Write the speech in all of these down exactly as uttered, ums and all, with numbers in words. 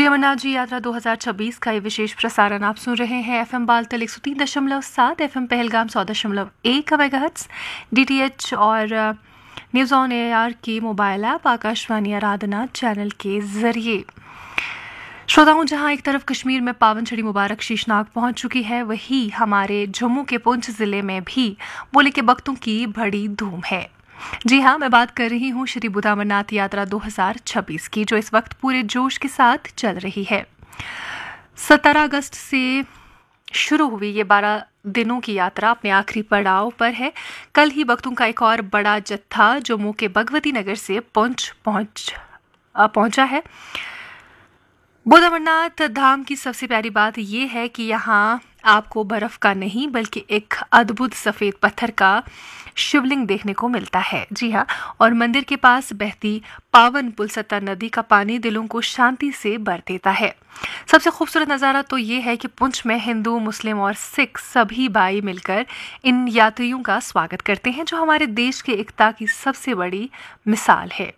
अमरनाथ जी यात्रा दो हज़ार छब्बीस का ये विशेष प्रसारण आप सुन रहे हैं एफएम बालतल एक सौ तीन दशमलव सात, एफएम पहलगाम सौ दशमलव एक मेगाहर्ट्ज, डीटीएच और न्यूज़ ऑन एआर की मोबाइल ऐप आकाशवाणी आराधना चैनल के जरिए। श्रोताओं, जहां एक तरफ कश्मीर में पावन छड़ी मुबारक शीशनाग पहुंच चुकी है, वही हमारे जम्मू के पुंछ जिले में भी बोले के भक्तों की बड़ी धूम है। जी हाँ, मैं बात कर रही हूँ श्री बुद्ध अमरनाथ यात्रा दो हज़ार छब्बीस की, जो इस वक्त पूरे जोश के साथ चल रही है। सत्रह अगस्त से शुरू हुई ये बारह दिनों की यात्रा अपने आखिरी पड़ाव पर है। कल ही भक्तों का एक और बड़ा जत्था जम्मू के भगवती नगर से पुंछ पहुंच पहुंचा है। बुद्ध अमरनाथ धाम की सबसे प्यारी बात यह है कि यहाँ आपको बर्फ का नहीं बल्कि एक अद्भुत सफेद पत्थर का शिवलिंग देखने को मिलता है। जी हाँ, और मंदिर के पास बहती पावन पुलसत्ता नदी का पानी दिलों को शांति से भर देता है। सबसे खूबसूरत नज़ारा तो ये है कि पुंछ में हिंदू, मुस्लिम और सिख सभी भाई मिलकर इन यात्रियों का स्वागत करते हैं, जो हमारे देश की एकता की सबसे बड़ी मिसाल है।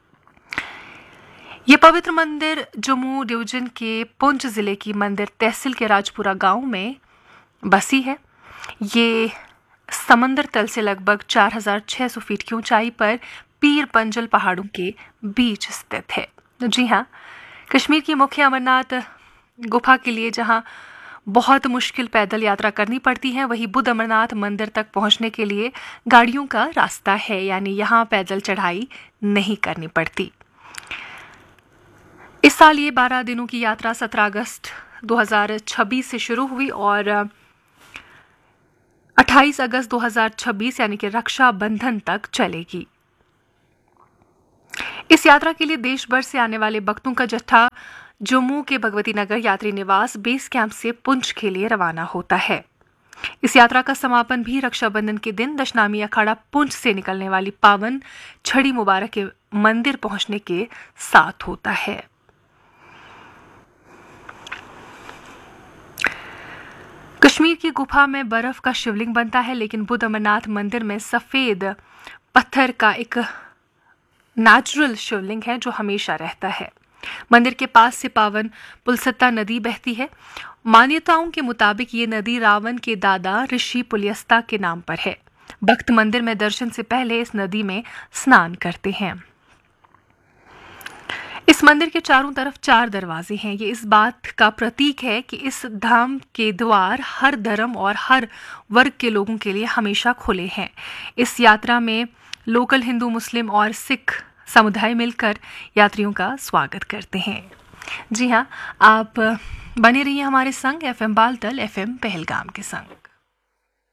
ये पवित्र मंदिर जम्मू डिवीजन के पुंछ जिले की मंदिर तहसील के राजपुरा गांव में बसी है। ये समंदर तल से लगभग चार हज़ार छह सौ फीट की ऊंचाई पर पीर पंजल पहाड़ों के बीच स्थित है। जी हाँ, कश्मीर की मुख्य अमरनाथ गुफा के लिए जहां बहुत मुश्किल पैदल यात्रा करनी पड़ती है, वही बुद्ध अमरनाथ मंदिर तक पहुंचने के लिए गाड़ियों का रास्ता है, यानी यहाँ पैदल चढ़ाई नहीं करनी पड़ती। इस साल ये बारह दिनों की यात्रा सत्रह अगस्त दो हज़ार छब्बीस से शुरू हुई और अट्ठाईस अगस्त दो हज़ार छब्बीस यानी कि रक्षा बंधन तक चलेगी। इस यात्रा के लिए देश भर से आने वाले भक्तों का जत्था जम्मू के भगवती नगर यात्री निवास बेस कैंप से पुंछ के लिए रवाना होता है। इस यात्रा का समापन भी रक्षाबंधन के दिन दशनामी अखाड़ा पुंछ से निकलने वाली पावन छड़ी मुबारक के मंदिर पहुंचने के साथ होता है। कश्मीर की गुफा में बर्फ का शिवलिंग बनता है, लेकिन बुद्ध अमरनाथ मंदिर में सफेद पत्थर का एक नेचुरल शिवलिंग है जो हमेशा रहता है। मंदिर के पास से पावन पुलसत्ता नदी बहती है। मान्यताओं के मुताबिक ये नदी रावण के दादा ऋषि पुलस्त्य के नाम पर है। भक्त मंदिर में दर्शन से पहले इस नदी में स्नान करते हैं। इस मंदिर के चारों तरफ चार दरवाजे हैं। ये इस बात का प्रतीक है कि इस धाम के द्वार हर धर्म और हर वर्ग के लोगों के लिए हमेशा खुले हैं। इस यात्रा में लोकल हिंदू, मुस्लिम और सिख समुदाय मिलकर यात्रियों का स्वागत करते हैं। जी हाँ, आप बने रहिए हमारे संग एफएम बालतल, एफएम पहलगाम के संग।